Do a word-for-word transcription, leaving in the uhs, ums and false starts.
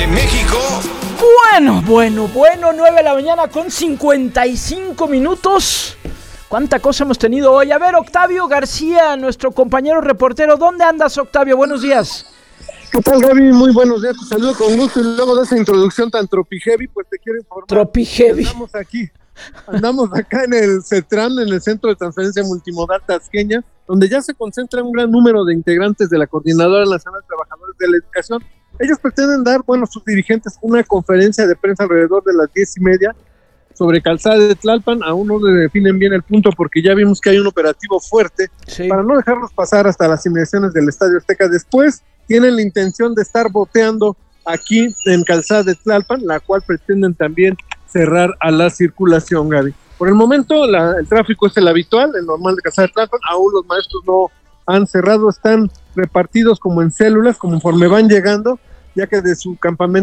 de México. Bueno, bueno, bueno, nueve de la mañana con cincuenta y cinco minutos. ¿Cuánta cosa hemos tenido hoy? A ver, Octavio García, nuestro compañero reportero. ¿Dónde andas, Octavio? Buenos días. ¿Qué tal, Gaby? Muy buenos días. Te saludo con gusto y luego de esa introducción tan tropiheavy, pues te quiero informar. Tropiheavy. Andamos aquí. Andamos acá en el CETRAN, en el Centro de Transferencia Multimodal Tasqueña, donde ya se concentra un gran número de integrantes de la Coordinadora Nacional de Trabajadores de la Educación. Ellos pretenden dar, bueno, sus dirigentes una conferencia de prensa alrededor de las diez y media sobre Calzada de Tlalpan. Aún no le definen bien el punto porque ya vimos que hay un operativo fuerte, sí, para no dejarlos pasar hasta las inmediaciones del Estadio Azteca. Después tienen la intención de estar boteando aquí en Calzada de Tlalpan, la cual pretenden también cerrar a la circulación, Gaby. Por el momento la, el tráfico es el habitual, el normal de Calzada de Tlalpan. Aún los maestros no han cerrado, están repartidos como en células, conforme van llegando, ya que de su campamento